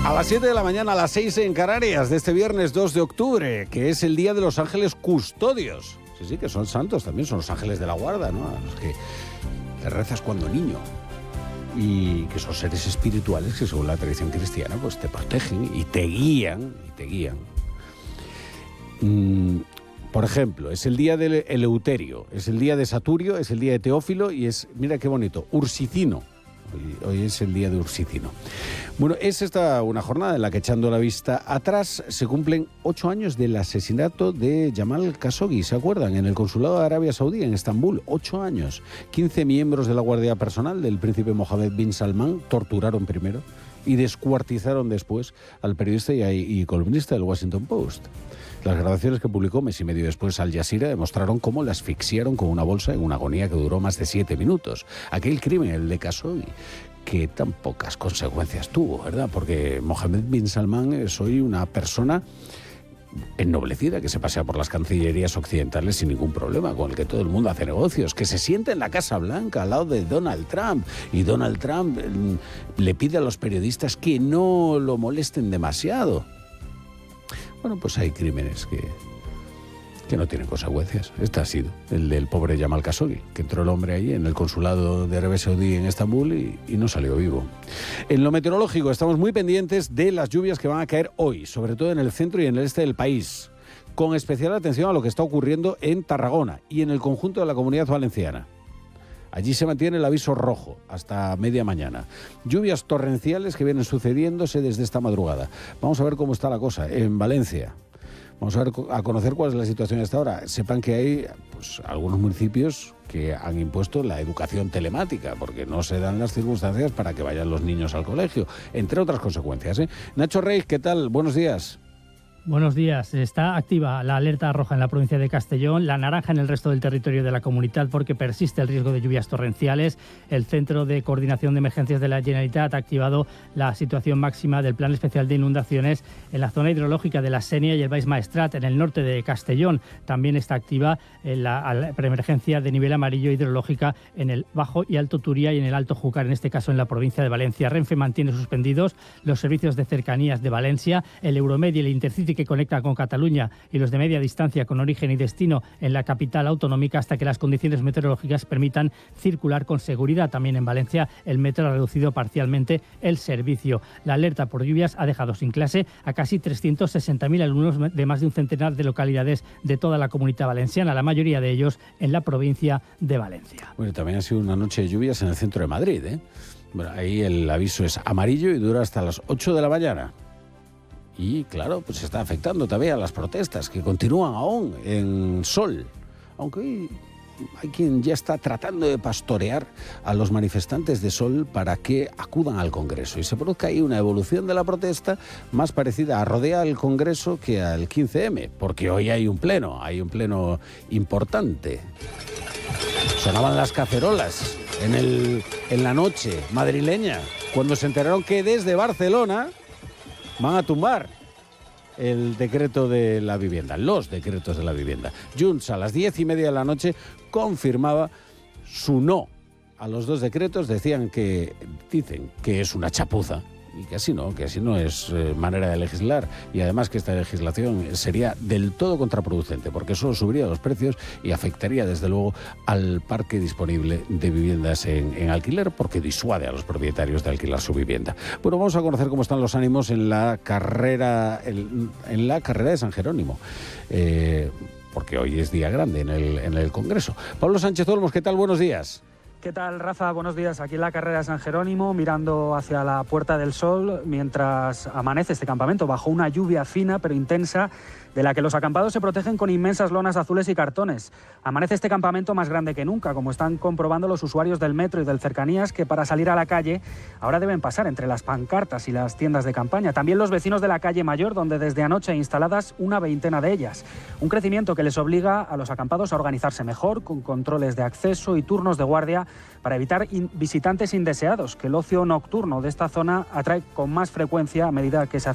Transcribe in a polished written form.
A las 7 de la mañana, a las 6 en Canarias, de este viernes 2 de octubre, que es el Día de los Ángeles Custodios. Sí, que son santos también, son los ángeles de la guarda, ¿no? A los que te rezas cuando niño. Y que son seres espirituales que, según la tradición cristiana, pues te protegen y te guían. Por ejemplo, es el día del Eleuterio, es el día de Saturio, es el día de Teófilo y es, mira qué bonito, Ursicino. Hoy es el día de Ursicino. Bueno, es esta una jornada en la que, echando la vista atrás, se cumplen 8 años del asesinato de Jamal Khashoggi, ¿se acuerdan? En el consulado de Arabia Saudí, en Estambul, 8 años. 15 miembros de la guardia personal del príncipe Mohammed bin Salman torturaron primero y descuartizaron después al periodista y columnista del Washington Post. Las grabaciones que publicó mes y medio después Al Jazeera demostraron cómo le asfixiaron con una bolsa en una agonía que duró más de 7 minutos. Aquel crimen, el de Khashoggi, que tan pocas consecuencias tuvo, ¿verdad? Porque Mohammed bin Salman es hoy una persona ennoblecida, que se pasea por las cancillerías occidentales sin ningún problema, con el que todo el mundo hace negocios, que se sienta en la Casa Blanca al lado de Donald Trump, y Donald Trump le pide a los periodistas que no lo molesten demasiado. Bueno, pues hay crímenes que no tienen consecuencias. Este ha sido el del pobre Jamal Khashoggi, que entró el hombre ahí en el consulado de Arabia Saudí en Estambul y no salió vivo. En lo meteorológico estamos muy pendientes de las lluvias que van a caer hoy, sobre todo en el centro y en el este del país, con especial atención a lo que está ocurriendo en Tarragona y en el conjunto de la Comunidad Valenciana. Allí se mantiene el aviso rojo hasta media mañana. Lluvias torrenciales que vienen sucediéndose desde esta madrugada. Vamos a ver cómo está la cosa en Valencia. Vamos a conocer cuál es la situación hasta ahora. Sepan que hay algunos municipios que han impuesto la educación telemática porque no se dan las circunstancias para que vayan los niños al colegio, entre otras consecuencias, ¿eh? Nacho Rey, ¿qué tal? Buenos días. Buenos días. Está activa la alerta roja en la provincia de Castellón, la naranja en el resto del territorio de la comunidad porque persiste el riesgo de lluvias torrenciales. El Centro de Coordinación de Emergencias de la Generalitat ha activado la situación máxima del Plan Especial de Inundaciones en la zona hidrológica de la Sénia y el Baix Maestrat, en el norte de Castellón. También está activa la preemergencia de nivel amarillo hidrológica en el Bajo y Alto Turia y en el Alto Júcar, en este caso en la provincia de Valencia. Renfe mantiene suspendidos los servicios de cercanías de Valencia, el Euromed y el Intercity que conecta con Cataluña y los de media distancia con origen y destino en la capital autonómica hasta que las condiciones meteorológicas permitan circular con seguridad. También en Valencia el metro ha reducido parcialmente el servicio. La alerta por lluvias ha dejado sin clase a casi 360.000 alumnos de más de un centenar de localidades de toda la Comunidad Valenciana, la mayoría de ellos en la provincia de Valencia. Bueno, también ha sido una noche de lluvias en el centro de Madrid, ¿eh? Bueno, ahí el aviso es amarillo y dura hasta las 8 de la mañana. Y claro, pues está afectando también a las protestas que continúan aún en Sol, aunque hoy hay quien ya está tratando de pastorear a los manifestantes de Sol para que acudan al Congreso y se produzca ahí una evolución de la protesta más parecida a rodear el Congreso que al 15M, porque hoy hay un pleno importante. Sonaban las cacerolas en la noche madrileña cuando se enteraron que desde Barcelona van a tumbar el decreto de la vivienda, los decretos de la vivienda. Junts a las 10:30 de la noche confirmaba su no a los 2 decretos. Dicen que es una chapuza y que así no es manera de legislar, y además que esta legislación sería del todo contraproducente porque solo subiría los precios y afectaría desde luego al parque disponible de viviendas en alquiler porque disuade a los propietarios de alquilar su vivienda. Bueno, vamos a conocer cómo están los ánimos en la carrera de San Jerónimo. Porque hoy es día grande en el Congreso. Pablo Sánchez Olmos, ¿qué tal? Buenos días. ¿Qué tal, Rafa? Buenos días. Aquí en la carrera de San Jerónimo, mirando hacia la Puerta del Sol, mientras amanece este campamento bajo una lluvia fina pero intensa, de la que los acampados se protegen con inmensas lonas azules y cartones. Amanece este campamento más grande que nunca, como están comprobando los usuarios del metro y del Cercanías, que para salir a la calle ahora deben pasar entre las pancartas y las tiendas de campaña. También los vecinos de la calle Mayor, donde desde anoche hay instaladas una veintena de ellas. Un crecimiento que les obliga a los acampados a organizarse mejor, con controles de acceso y turnos de guardia, para evitar visitantes indeseados, que el ocio nocturno de esta zona atrae con más frecuencia a medida que se